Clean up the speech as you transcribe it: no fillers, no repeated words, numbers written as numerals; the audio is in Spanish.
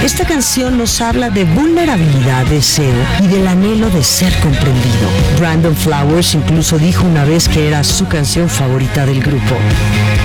Esta canción nos habla de vulnerabilidad, deseo y del anhelo de ser comprendido. Brandon Flowers incluso dijo una vez que era su canción favorita del grupo.